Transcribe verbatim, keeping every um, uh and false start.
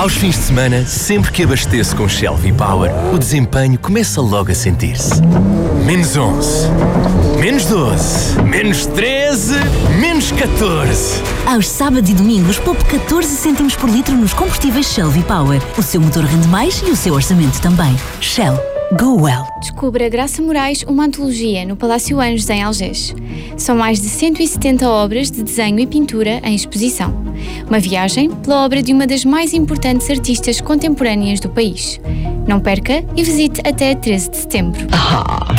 Aos fins de semana, sempre que abasteço com Shell V-Power, o desempenho começa logo a sentir-se. Menos onze, menos doze, menos treze, menos catorze. Aos sábados e domingos, poupe catorze cêntimos por litro nos combustíveis Shell V-Power. O seu motor rende mais e o seu orçamento também. Shell. Go well. Descubra Graça Moraes, uma antologia no Palácio Anjos, em Algés. São mais de cento e setenta obras de desenho e pintura em exposição. Uma viagem pela obra de uma das mais importantes artistas contemporâneas do país. Não perca e visite até treze de setembro. Ah.